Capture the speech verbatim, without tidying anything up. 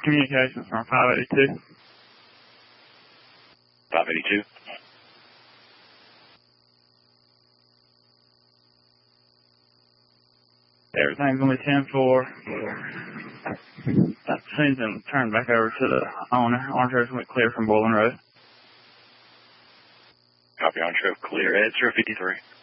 communications from five eighty-two. five eighty-two. Everything's going to be ten four. That scene's been turned back over to the owner. Orange Road's went clear from Boylan Road. Copy, Orange Road clear. Ed zero fifty-three.